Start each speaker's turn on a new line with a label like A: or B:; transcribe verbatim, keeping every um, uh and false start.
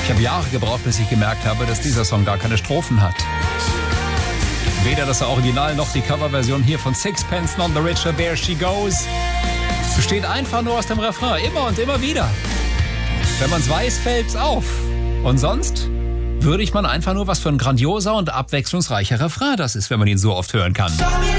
A: Ich habe Jahre gebraucht, bis ich gemerkt habe, dass dieser Song gar keine Strophen hat. Weder das Original noch die Coverversion hier von Sixpence None the Richer, There She Goes, besteht einfach nur aus dem Refrain, immer und immer wieder. Wenn man es weiß, fällt es auf. Und sonst würde ich man einfach nur, was für ein grandioser und abwechslungsreicher Refrain das ist, wenn man ihn so oft hören kann.